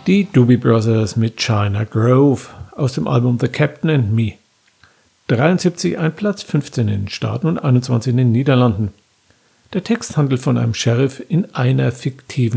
Die Doobie Brothers mit China Grove aus dem Album The Captain and Me. 73 ein Platz, 15 in den Staaten und 21 in den Niederlanden. Der Text handelt von einem Sheriff in einer fiktiven